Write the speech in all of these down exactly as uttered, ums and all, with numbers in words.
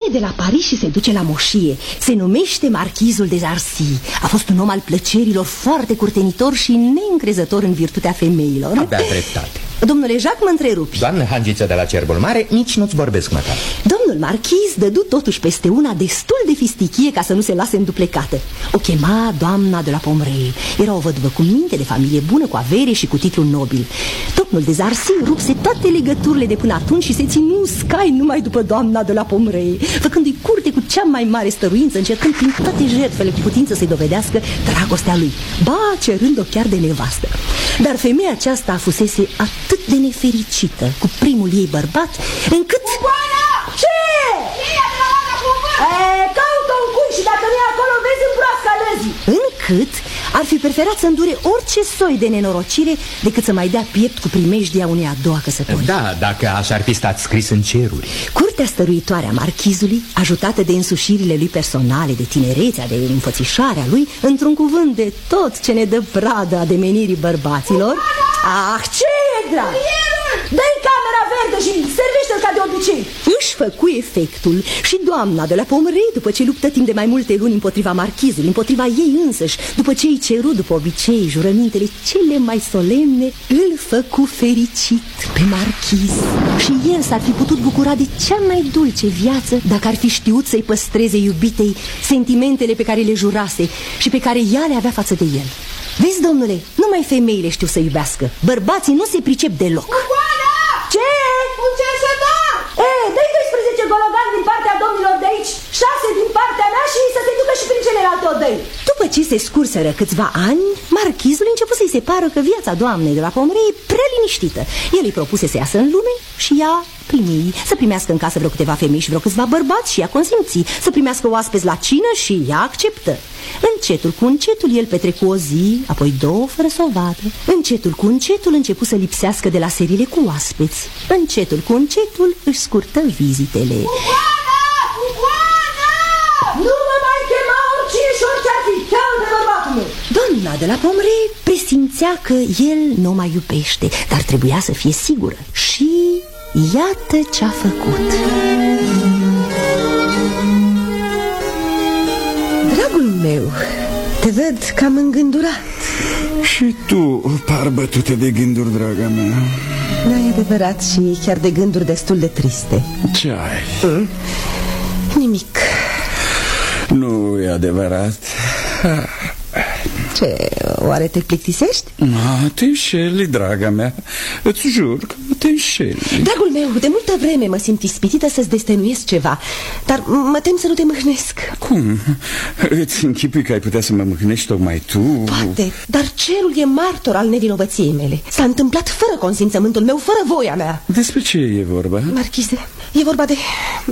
de la Paris și se duce la moșie. Se numește Marchizul de Zarcy. A fost un om al plăcerilor, foarte curtenitor și neîncrezător în virtutea femeilor. Avea dreptate. Domnule Jacques, mă întrerupi. Doamnă Hangiță de la Cerbul Mare, nici nu-ți vorbesc măcar. Domnul marchiz dădu totuși peste una destul de fistichie ca să nu se lase înduplecată. O chema doamna de la Pomereux. Era o văduvă cu minte, de familie bună, cu avere și cu titlu nobil. Domnul de Zarcy rupse toate legăturile de până atunci și se ținu scai numai după doamna de la Pomereux, făcându-i curte cu cea mai mare stăruință, încercând prin toate jertfele cu putință să-i dovedească dragostea lui, ba cerând-o chiar de nevastă. Dar femeia aceasta fusese atât de nefericită cu primul ei bărbat, încât... Cucoana! Ce? Cheia de la Oana Cuvânt! E, caută un cui și dacă nu e acolo, vezi în broasca lăzii. Încât ar fi preferat să îndure orice soi de nenorocire decât să mai dea piept cu primejdia unei a doua căsătorii. Da, dacă așa ar fi stat scris în ceruri. Curtea stăruitoare a marchizului, ajutată de însușirile lui personale, de tinerețea, de înfățișarea lui, într-un cuvânt de tot ce ne dă pradă ademenirii bărbaților. Ah, ce e, drag? Dă-i camera verde și servește-l ca de obicei. Își făcu efectul și doamna de la Pomereux, după ce luptă timp de mai multe luni împotriva marchizului, împotriva ei însăși, după ce îi ceru după obicei jurămintele cele mai solemne, îl făcu fericit pe marchiz. Și el s-ar fi putut bucura de cea mai dulce viață dacă ar fi știut să-i păstreze iubitei sentimentele pe care le jurase și pe care ea le avea față de el. Vezi, domnule, numai femeile știu să iubească. Bărbații nu se pricep deloc. Cucoana! Ce? Un cerșetar! E, dă-i doisprezece gologani din partea domnilor de aici, șase din partea mea și să se ducă și prin celelalte odăi. După ce se scurseră câțiva ani, marchizul început să-i se pară că viața doamnei de la Pomereux e prea liniștită. El îi propuse să iasă în lume și ea primi, să primească în casă vreo câteva femei și vreo câțiva bărbați și ea consimți, să primească oaspeți la cină și ea acceptă. Încetul cu încetul el petrecu o zi, apoi două fără să o vadă. Încetul cu încetul începu să lipsească de la serile cu oaspeți. Încetul cu încetul își scurtă vizitele. Cucoana! Cucoana! Nu mă mai chema oricine și orice ar fi, chiar de bărbatul meu. Doamna de la Pomereux presimțea că el nu mai iubește, dar trebuia să fie sigură. Și iată ce-a făcut. Dragul meu, te văd cam îngândurat. Și tu par bătute de gânduri, draga mea. Da, e adevărat și chiar de gânduri destul de triste. Ce ai? Mm? Nimic. Nu e adevărat. Ce, oare te plictisești? A, te înșeli, draga mea. Îți jur că te înșeli. Dragul meu, de multă vreme mă simt ispitită să-ți destăinuiesc ceva, dar mă tem să nu te mâhnesc. Cum? Îți închipui că ai putea să mă mâhnești tocmai tu? Poate, dar cerul e martor al nevinovăției mele. S-a întâmplat fără consimțământul meu, fără voia mea. Despre ce e vorba? Marchize, e vorba de...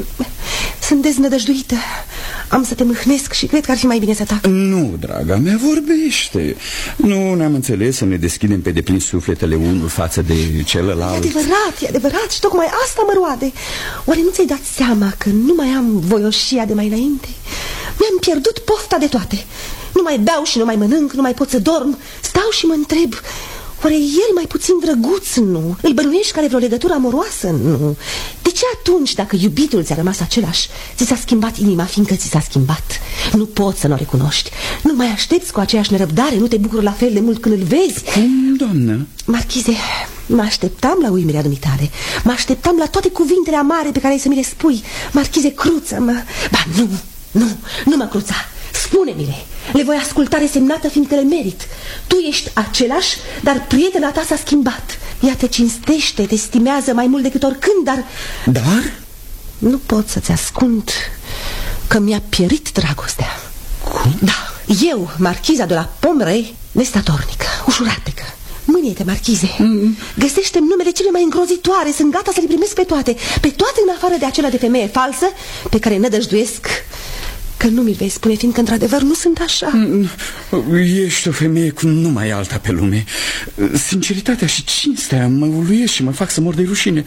Sunt deznădăjduită. Am să te mâhnesc și cred că ar fi mai bine să tac. Nu, draga mea, vorbește. Nu ne-am înțeles să ne deschidem pe deplin sufletele unul față de celălalt. E adevărat, e adevărat și tocmai asta mă roade. Oare nu ți-ai dat seama că nu mai am voioșia de mai înainte? Mi-am pierdut pofta de toate. Nu mai beau și nu mai mănânc, nu mai pot să dorm. Stau și mă întreb, oare el mai puțin drăguț, nu? Îl bănuiești că are vreo legătură amoroasă, nu? De ce atunci, dacă iubitul ți-a rămas același, ți s-a schimbat inima, fiindcă ți s-a schimbat? Nu poți să nu o recunoști. Nu mai aștepți cu aceeași nerăbdare, nu te bucuri la fel de mult când îl vezi. Cum, doamnă? Marchize, mă așteptam la uimirea dumitare. Mă așteptam la toate cuvintele amare pe care ai să mi le spui. Marchize, cruță-mă. Ba, nu, nu, nu mă cruța. Spune-mi-le, le voi asculta resemnată, fiindcă le merit. Tu ești același, dar prietena ta s-a schimbat. Ea te cinstește, te stimează mai mult decât oricând, dar... Dar? Nu pot să-ți ascund că mi-a pierit dragostea. Cum? Da, eu, marchiza de la Pomereux, nestatornică, ușuratecă. Mânie-te, marchize. mm. Găsește-mi numele cele mai îngrozitoare. Sunt gata să le primesc pe toate. Pe toate în afară de acela de femeie falsă pe care nădăjduiesc că nu mi-l vei spune, fiindcă într-adevăr nu sunt așa. Ești o femeie cu numai alta pe lume. Sinceritatea și cinstea mă uluiesc și mă fac să mor de rușine.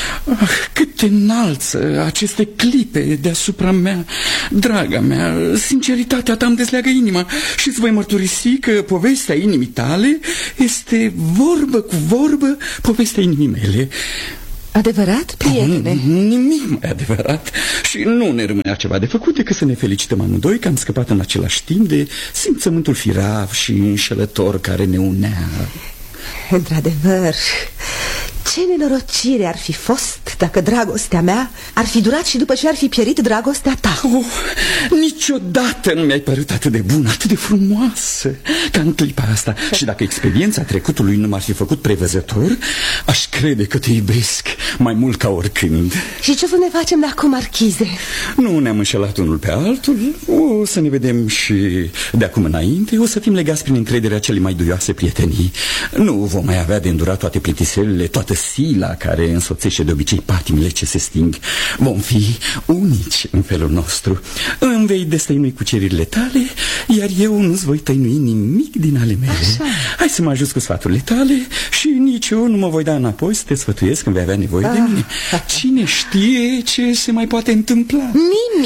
Cât te înalță aceste clipe deasupra mea. Draga mea, sinceritatea ta îmi dezleagă inima și îți voi mărturisi că povestea inimii tale este vorbă cu vorbă povestea inimii mele. Adevărat, prietene? Nimic mai adevărat. Și nu ne rămânea ceva de făcut decât să ne felicităm amândoi că am scăpat în același timp de simțământul firav și înșelător care ne unea. Într-adevăr, ce nenorocire ar fi fost dacă dragostea mea ar fi durat și după ce ar fi pierit dragostea ta. Oh, niciodată nu mi-ai părut atât de bună, atât de frumoasă ca în clipa asta. Și dacă experiența trecutului nu m-ar fi făcut prevăzător, aș crede că te iubesc mai mult ca oricând. Și ce să ne facem de acum, marchize? Nu ne-am înșelat unul pe altul. O să ne vedem și de acum înainte o să fim legați prin încrederea celei mai duioase prietenii. Nu vom mai avea de îndurat toate plictiselile, toată sila care însoțește de obicei patimile ce se sting. Vom fi unici în felul nostru. Îmi vei destăinui cuceririle tale, iar eu nu-ți voi tăinui nimic din ale mele. Așa. Hai să mă ajuți cu sfaturile tale și nici eu nu mă voi da înapoi să te sfătuiesc când vei avea nevoie ah. de mine. Cine știe ce se mai poate întâmpla? Nimic.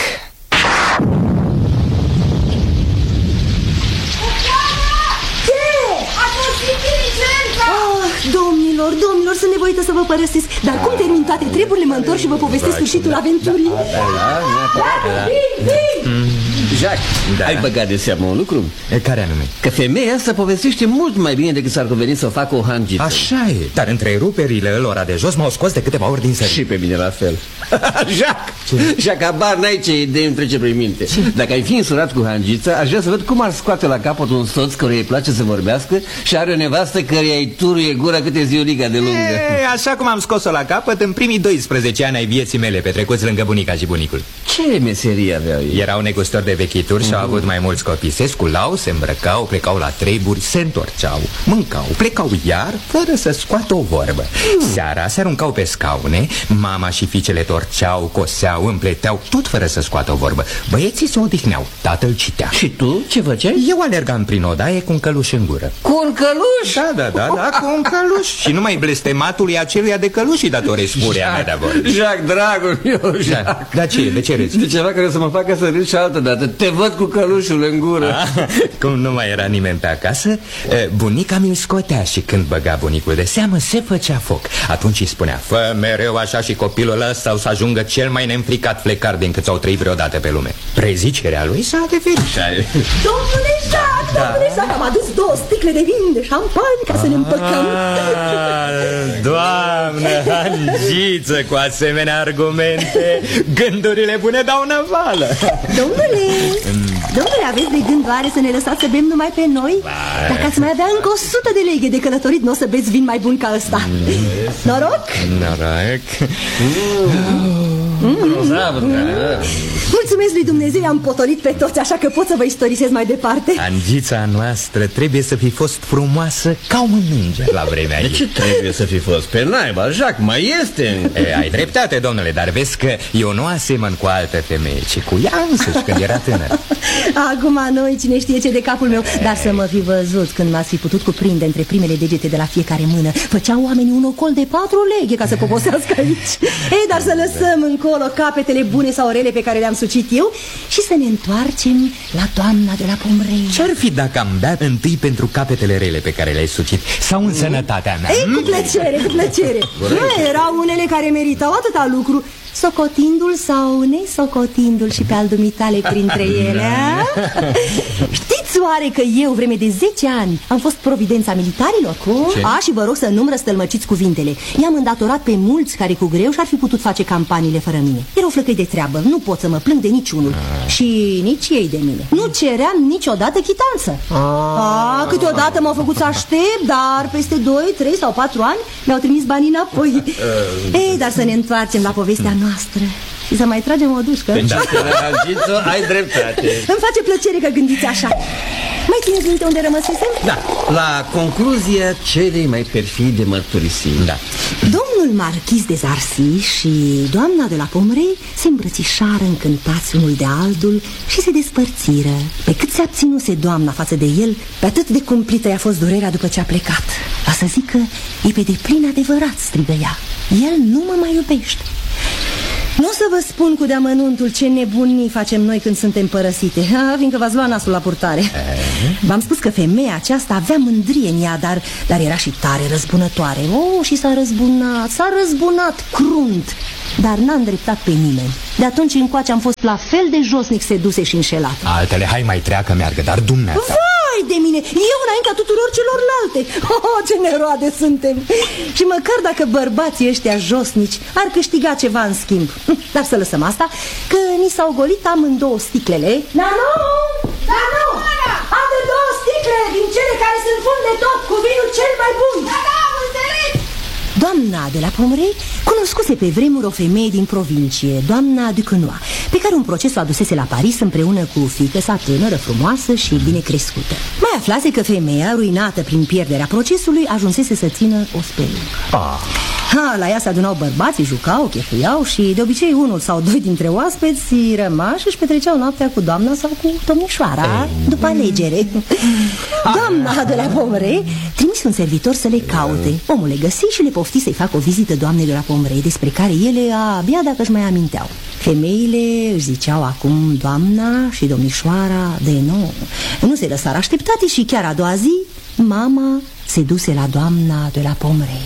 Domnilor, domnilor, sunt nevoită să vă părăsesc. Dar cum termin toate treburile, mă întorc și vă povestesc sfârșitul aventurii. Jacques, da. Ai băgat de seamă un lucru? E, care anume? Că femeia asta povestește mult mai bine decât s-ar conveni să o facă o hangiță. Așa e, dar întreruperile lor de jos m-au scos de câteva ori din serie. Și pe mine la fel. Jacques, Jacques, abar n-ai ce idee îmi trece prin minte. Ce? Dacă ai fi însurat cu hangiță, aș vrea să văd cum ar scoate la capăt un soț căruia îi place să vorbească și are o nevastă căreia îi turuie gura cât e ziuliga de lungă. E, așa cum am scos-o la capăt în primii doisprezece ani ai vieții mele petrecuți lângă bunica și bunicul. Ce meserie aveau ei? Erau negustori de vechituri mm. și au avut mai mulți copii. Se sculau, se îmbrăcau, plecau la treburi, se întorceau, mâncau, plecau iar, fără să scoată o vorbă. mm. Seara se aruncau pe scaune, mama și fiicele torceau, coseau, împleteau, tot fără să scoată o vorbă. Băieții se odihneau, tatăl citea. Și tu ce făceai? Eu alergam prin odaie cu un căluș în gură. Cu un căluș? Da, da, da, da, cu un căluș. Și numai blestematului aceluia de căluș îi datorez furia mea de vorbă. Jacques, dragul meu, Jacques. Da, da ce, de ce râzi? De ceva care să mă facă să râzi și altă dată. Te văd cu călușul în gură. Ah, cum nu mai era nimeni pe acasă, bunica mi-l scotea și când băga bunicul de seamă se făcea foc. Atunci îi spunea: fă mereu așa și copilul ăsta o să ajungă cel mai neînfricat flecar din cât s-au trăit vreodată pe lume. Prezicerea lui s-a adeverit. Domnule Jacques, da? domnule Jacques, am adus două sticle de vin de șampanie ca să ne împăcăm. Doamnă Hangiță, cu asemenea argumente gândurile bune dau năvală. Domnule, domnule, aveți de gând oare să ne lăsați să bem numai pe noi? Dacă ați mai avea încă o sută de leghe de călătorit, nu o să beți vin mai bun ca ăsta. Noroc? Noroc. Mulțumesc lui Dumnezeu, am potolit pe toți, așa că pot să vă istorisez mai departe. Hangița noastră trebuie să fi fost frumoasă ca un înger la vremea ei. De ce trebuie să fi fost? Pe naiba, Jacques, mai este. E, ai dreptate, domnule, dar vezi că eu nu asemăn cu altă femeie, ci cu ea însăși când era tânără. Acum noi, cine știe ce de capul meu. Dar să mă fi văzut când m-ați fi putut cuprinde între primele degete de la fiecare mână. Făceau oamenii un ocol de patru leghe ca să poposească aici. Ei, dar să lăsăm încolo capetele bune sau rele pe care le-am sucit eu și să ne întoarcem la doamna de la Pomrei. Ce-ar fi dacă am bea întâi pentru capetele rele pe care le-ai sucit sau în sănătatea mea? Ei, cu plăcere, cu plăcere. Erau unele care meritau atâta lucru, socotindu-l sau nesocotindu-l și pe al dumitale printre ele. Știți oare că eu vreme de zece ani am fost providența militarilor? Cum? A, și vă rog să nu-mi răstălmăciți cuvintele. I-am îndatorat pe mulți care cu greu și-ar fi putut face campaniile fără mine. Erau flăcăi de treabă, nu pot să mă plâng de niciunul. A. Și nici ei de mine. Nu ceream niciodată chitanță. A. A, câteodată m-au făcut să aștept, dar peste doi, trei sau patru ani mi-au trimis banii înapoi. Ei, dar să ne întoarcem la povestea noastră și să mai tragem o dușcă. Da, ai dreptate. Îmi face plăcere că gândiți așa. Mai țineți minte unde rămăsesem? Da, la concluzia celei mai perfide mărturisiri. Da. Domnul marchis de Zarsi și doamna de la Pomrei se îmbrățișară încântați unul de altul și se despărțiră. Pe cât se abținuse doamna față de el, pe atât de cumplită i-a fost durerea după ce a plecat. Va să zic că e pe deplin adevărat, strigă ea. El nu mă mai iubește. Nu o să vă spun cu deamănuntul ce nebunii facem noi când suntem părăsite, ha, fiindcă v-ați luat nasul la purtare. V-am spus că femeia aceasta avea mândrie în ea, dar, dar era și tare răzbunătoare. Oh, și s-a răzbunat, s-a răzbunat crunt, dar n-a îndreptat pe nimeni. De atunci încoace am fost la fel de josnic seduse și înșelate. Altele, hai mai treacă, meargă, dar dumneata. Vai de mine, eu înaintea tuturor celorlalte. Oh, ce neroade suntem. Și măcar dacă bărbații ăștia josnici ar câștiga ceva în schimb. Dar să lăsăm asta, că ni s-au golit amândouă sticlele. Nano! Nano! Ade două sticle din cele care sunt fund de tot, cu vinul cel mai bun. Da, da, am înțeles. Doamna de la Pomerey cunoscuse pe vremuri o femeie din provincie, doamna Duquesnoy, pe care un proces o adusese la Paris împreună cu fiică sa tânără, frumoasă și bine crescută. Mai aflase că femeia, ruinată prin pierderea procesului, ajunsese să țină o speluncă. Ah. Ha, la ea se adunau bărbații, jucau, chefuiau și de obicei unul sau doi dintre oaspeți rămași își petreceau noaptea cu doamna sau cu domnișoara, după alegere. Doamna de la Pomerey trimise un servitor să le caute. Omul le găsi și le pofti să-i facă o vizită doamnei de la Pomerey, despre care ele abia dacă își mai aminteau. Femeile își ziceau acum doamna și domnișoara de nou. Nu se lăsară așteptate și chiar a doua zi mama se duse la doamna de la Pomerey.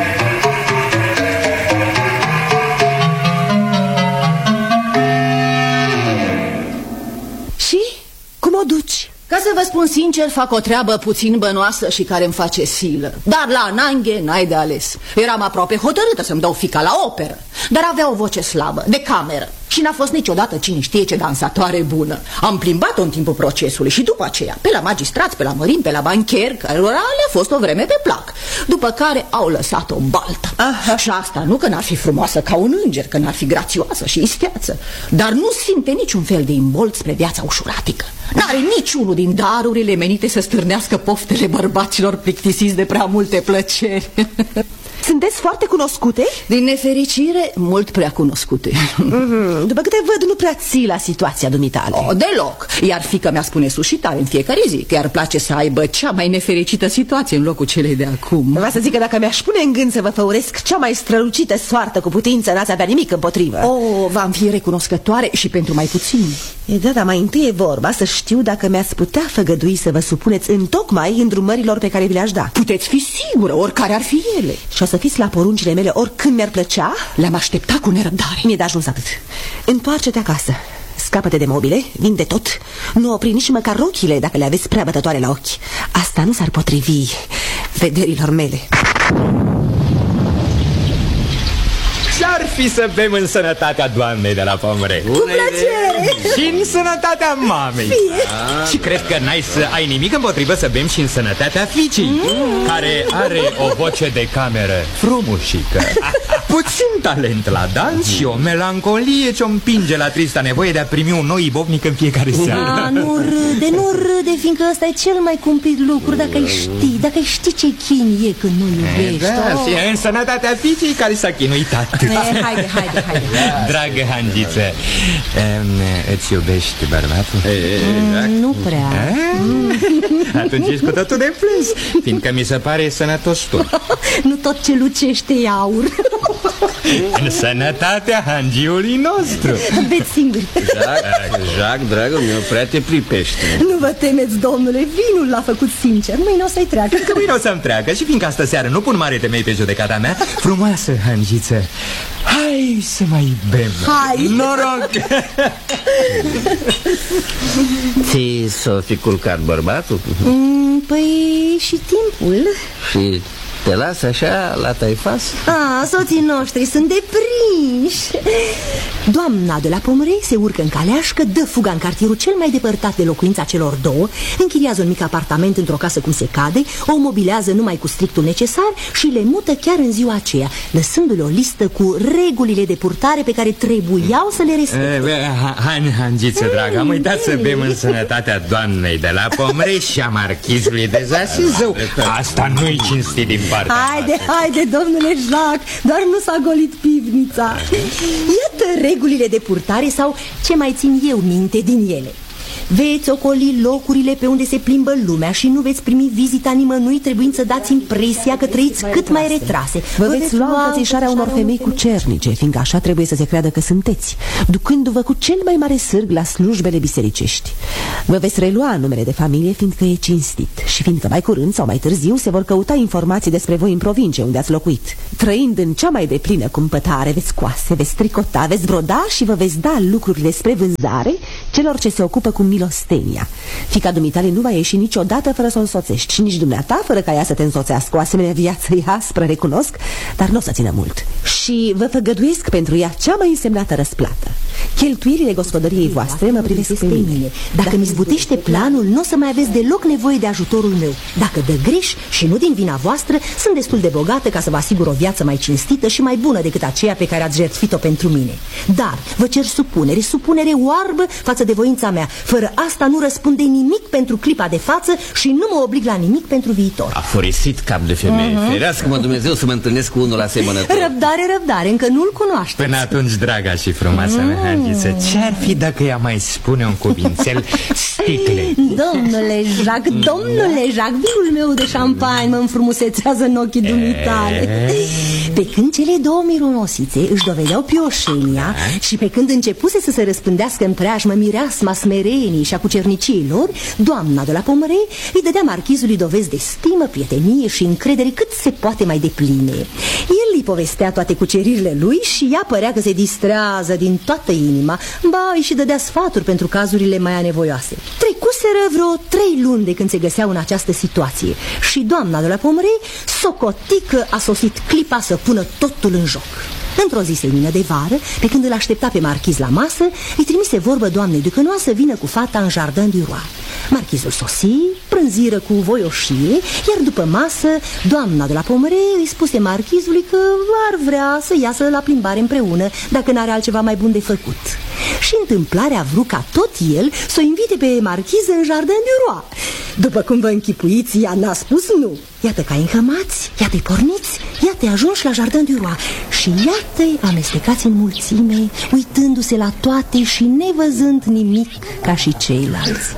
Și? Cum o duci? Ca să vă spun sincer, fac o treabă puțin bănoasă și care îmi face silă. Dar la Nanghe n-ai de ales. Eram aproape hotărâtă să-mi dau fica la operă, dar avea o voce slabă, de cameră, și n-a fost niciodată cine știe ce dansatoare bună. Am plimbat-o în timpul procesului și după aceea pe la magistrați, pe la mărimi, pe la bancheri, cărora le-a fost o vreme pe plac. După care au lăsat-o baltă. Aha. Și asta nu că n-ar fi frumoasă ca un înger, că n-ar fi grațioasă și isteață, dar nu simte niciun fel de imbold spre viața ușuratică. N-are niciunul din darurile menite să stârnească poftele bărbaților plictisiți de prea multe plăceri. Sunteți foarte cunoscute? Din nefericire, mult prea cunoscute. Mm-hmm. După câte văd, nu prea ții la situația dumitale. O, deloc. Iar fiica mea spune sușitare în fiecare zi că i-ar place să aibă cea mai nefericită situație în locul celei de acum. Vreau să zic că dacă mi-aș pune în gând să vă făuresc cea mai strălucită soartă cu putință, n-ați avea nimic împotrivă. O, v-am fi recunoscătoare și pentru mai puțin. E, da, dar mai întâi e vorba să știu dacă mi-ați putea făgădui să vă supuneți întocmai îndrumărilor pe care vi le-aș da. Puteți fi sigură, oricare ar fi ele. Și o să fiți la poruncile mele oricând mi-ar plăcea? Le-am așteptat cu nerăbdare. Mi-e de ajuns atât. Întoarce-te acasă, scapă-te de mobile, vinde tot. Nu opri nici măcar rochile dacă le aveți prea bătătoare la ochi. Asta nu s-ar potrivi vederilor mele. Ce-ar fi să bem în sănătatea doamnei de la Pomerey? Cu plăcere! Și în sănătatea mamei. Ah. Și cred că n-ai să ai nimic împotrivă să bem și în sănătatea fiicii, mm. care are o voce de cameră frumușică, puțin talent la dans și o melancolie ce o împinge la trista nevoie de a primi un nou ibovnic în fiecare seară. Ah, nu râde, nu râde, fiindcă ăsta e cel mai cumplit lucru. Dacă ai ști, dacă ai ști ce chin e când nu iubești. Da, oh. E în sănătatea fiicii care s-a chinuit atât. E, haide, haide, haide. Dragă Hangiță, îți iubești bărbatul? Mm, nu prea. Atunci ești cu totul de plâns, fiindcă mi se pare sănătos tot. Nu tot ce lucește e aur. În sănătatea hangiului nostru. Beți singur. Jacques, Jacques, dragul meu, prea te pripește. Nu vă temeți, domnule, vinul l-a făcut sincer. Mâine o să-i treacă. Că mâine o să-mi treacă și fiindcă astă seară nu pun mare temei pe judecata mea, frumoasă Hangiță, hai să mai bem. Hai. Noroc. Ți s-o fi culcat bărbatul? Mm, păi și timpul. Și te lasă așa la taifas? Ah, soții noștri sunt deprinși. Doamna de la Pomerey se urcă în caleașcă, dă fuga în cartierul cel mai depărtat de locuința celor două, închiriază un mic apartament într-o casă cum se cade, o mobilează numai cu strictul necesar și le mută chiar în ziua aceea, lăsându-le o listă cu regulile de purtare pe care trebuiau să le respecte. Hai, Hangiță, dragă, am uitat să bem în sănătatea doamnei de la Pomerey și a marchizului de Zasizău. Asta nu-i cinstit din partea. Haide, haide, domnule Jacques, doar nu s-a golit pivnița. Iată regulile de purtare sau ce mai țin eu minte din ele. Veți ocoli locurile pe unde se plimbă lumea și nu veți primi vizita nimănui, trebuind să dați impresia că trăiți cât mai retrase. Vă veți lua înfățișarea unor femei cucernice, fiindcă așa trebuie să se creadă că sunteți, ducându-vă cu cel mai mare sârg la slujbele bisericești. Vă veți relua numele de familie, fiindcă e cinstit și fiindcă mai curând sau mai târziu se vor căuta informații despre voi în provincie unde ați locuit. Trăind în cea mai deplină cumpătare, veți coase, veți tricota, veți broda și vă veți da lucrurile spre vânzare celor ce se ocupă cu milostenia. Fiica dumitale nu va ieși niciodată fără să o însoțești și nici dumneata fără ca ea să te însoțească. O asemenea viață e aspră, recunosc, dar nu o să țină mult. Și vă făgăduiesc pentru ea cea mai însemnată răsplată. Cheltuielile gospodăriei voastre mă privesc pe mine. Dacă mi zbutește planul, nu o să mai aveți deloc nevoie de ajutorul meu. Dacă dă greș și nu din vina voastră, sunt destul de bogată ca să vă asigur o viață mai cinstită și mai bună decât aceea pe care ați jertfit-o pentru mine. Dar vă cer supunere, supunere oarbă față de voința mea. Fără asta nu răspunde nimic pentru clipa de față și nu mă oblig la nimic pentru viitor. Aforisit cap de femeie. Uh-huh. Ferească-mă Dumnezeu să mă întâlnesc cu unul asemănător. Răbdare, răbdare, încă nu-l cunoaște. Până atunci, draga și frumoasă mea Hangiță, ce-ar fi dacă ea mai spune un cuvințel? Sticle. Domnule Jacques, domnule Jacques, vinul meu de șampanie mă înfrumusețează în ochii dumitale. Pe când cele două mironosițe își dovedeau pioșenia și pe când începuse să se răspândească în preajmă mireasma smerenii și a cucerniciei lor, doamna de la Pomărei îi dădea marchizului dovezi de stimă, prietenie și încredere cât se poate mai depline. El îi povestea toate cuceririle lui și ea părea că se distrează din toată inima, ba îi și dădea sfaturi pentru cazurile mai anevoioase. Trecuseră vreo trei luni de când se găseau în această situație și doamna de la Pomărei socoti că a sosit clipa să pună totul în joc. Într-o zi senină de vară, pe când îl aștepta pe marchiz la masă, îi trimise vorbă doamnei Ducănoa să vină cu fata în Jardin du Roi. Marchizul sosi, prânziră cu voioșie, iar după masă, doamna de la Pomărei îi spuse marchizului că ar vrea să iasă la plimbare împreună, dacă n-are altceva mai bun de făcut. Și întâmplarea a vrut ca tot el să o invite pe marchiză în Jardin du Roi. După cum vă închipuiți, ea n-a spus nu. Iată că ai înhămați, iată-i porniți, iată-i ajunși la Jardin du Roi și iată-i amestecați în mulțime, uitându-se la toate și nevăzând nimic ca și ceilalți.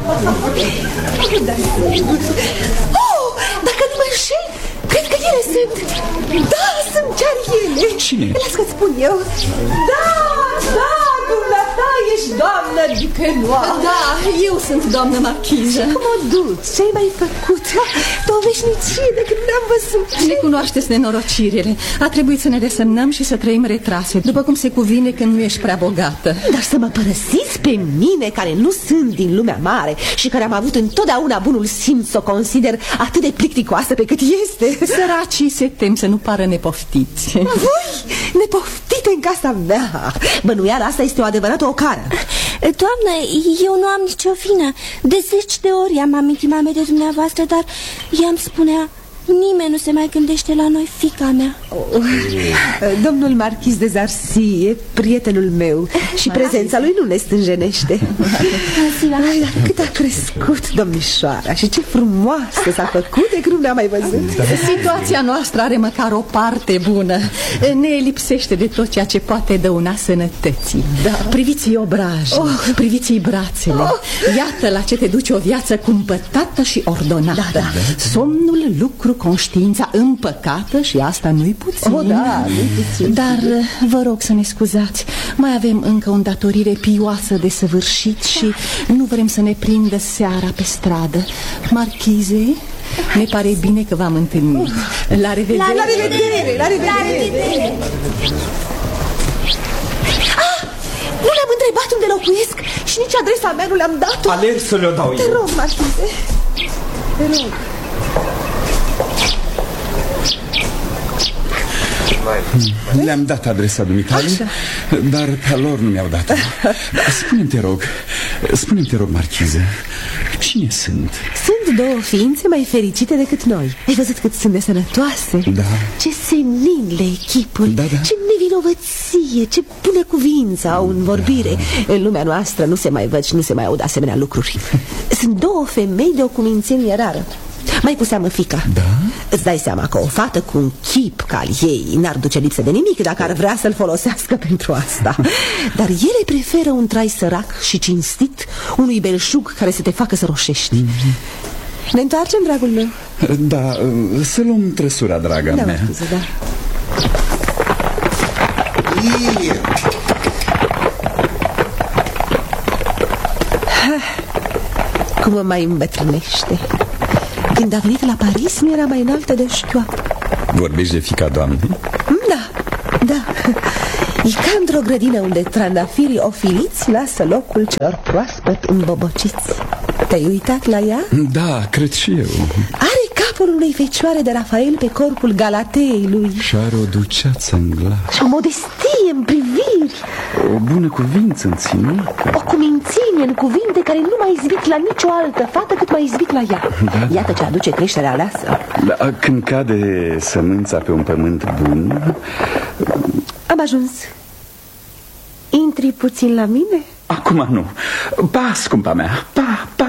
Oh, dacă nu mă înșel, cred că ele sunt. Da, sunt chiar ele. Cine? Las că-ți spun eu. Da, da, dumneata ești doamnă Ducănoa. Da, eu sunt doamnă marchiză. Cum o duci? Ce-ai mai făcut? Tu o veșnicie de când ne-am văzut. Ne cunoașteți nenorocirile. A trebuit să ne resemnăm și să trăim retrase, după cum se cuvine când nu ești prea bogată. Dar să mă părăsiți pe mine, care nu sunt din lumea mare și care am avut întotdeauna bunul simț să o consider atât de plicticoasă pe cât este. Săracii se tem să nu pară nepoftiți. Voi, nepoftite în casa mea. Bănuiala asta este o adevărată ocară. Doamnă, eu nu am nicio vină. De zeci de ori am amintit mamei de dumneavoastră, dar ea îmi spunea: nimeni nu se mai gândește la noi, fiica mea. Oh, domnul marchiz de Zarsi e prietenul meu și prezența lui nu ne stânjenește. Ai, dar cât a crescut domnișoara și ce frumoasă s-a făcut de când nu ne-am mai văzut. Situația noastră are măcar o parte bună. Ne lipsește de tot ceea ce poate dăuna sănătății. Da. Priviți-i obrajii, oh. priviți-i brațele. Oh. Iată la ce te duce o viață cumpătată și ordonată. Da, da. Somnul, lucru, conștiința împăcată și asta nu-i puțin. Oh, da, nu-i puțin. Dar vă rog să ne scuzați, mai avem încă o îndatorire pioasă de săvârșit și nu vrem să ne prindă seara pe stradă. Marchize, ne pare bine că v-am întâlnit. La revedere! La revedere! La revedere! La revedere! Ah, nu le-am întrebat unde locuiesc și nici adresa mea nu le-am dat-o. Alerg să le-o dau eu. Te rog, marchize, te rog. Le-am dat adresa dumitale, dar pe lor nu mi-au dat. Spune-mi, te rog, spune-mi, te rog, marchiză, cine sunt? Sunt două ființe mai fericite decât noi. Ai văzut cât sunt de sănătoase? Da. Ce senin le echipuri, da, da. Ce nevinovăție, ce bună cuvință au în vorbire. Da. În lumea noastră nu se mai văd și nu se mai aud asemenea lucruri. Sunt două femei de o cumințenie rară. Mai cu seamă fica. Da? Îți dai seama că o fată cu un chip ca al ei n-ar duce lipsă de nimic dacă ar vrea să-l folosească pentru asta. Dar ele preferă un trai sărac și cinstit unui belșug care să te facă să roșești. Mm-hmm. Ne întoarcem, dragul meu? Da, să luăm trăsura, draga da, mea. Scuze, da. Cum mă mai îmbătrânește. Când a venit la Paris nu era mai înaltă de o șchioapă. Vorbești de fiica doamnei? Da, da. E ca într-o grădină unde trandafirii ofiliți lasă locul celor proaspăt îmbobociți. Te-ai uitat la ea? Da, cred și eu. Are capul unei fecioare de Rafael pe corpul Galateei lui. Și are o dulceață în glas. Și o modestie în priviri. O bună cuvință în ținut. O cumințenie în cuvinte care nu mai izbit la nicio altă fată cât mai izbit la ea. Da. Iată ce aduce creșterea aleasă. Da, când cade sămânța pe un pământ bun... Am ajuns. Intri puțin la mine? Acum nu. Pa, scumpa mea. Pa, pa.